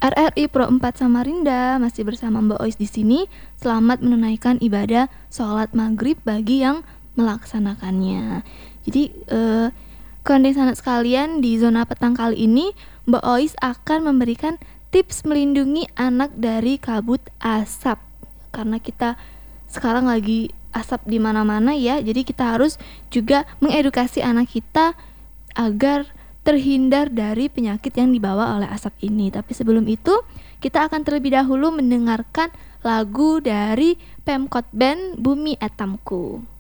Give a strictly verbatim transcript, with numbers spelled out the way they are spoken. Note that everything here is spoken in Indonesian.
R R I Pro empat Samarinda, masih bersama Mbak Ois di sini. Selamat menunaikan ibadah sholat maghrib bagi yang melaksanakannya. Jadi eh, kawan-kawan sekalian, di zona petang kali ini Mbak Ois akan memberikan tips melindungi anak dari kabut asap. Karena kita sekarang lagi asap di mana-mana ya, jadi kita harus juga mengedukasi anak kita agar terhindar dari penyakit yang dibawa oleh asap ini. Tapi sebelum itu, kita akan terlebih dahulu mendengarkan lagu dari Pemkot Band Bumi Atamku.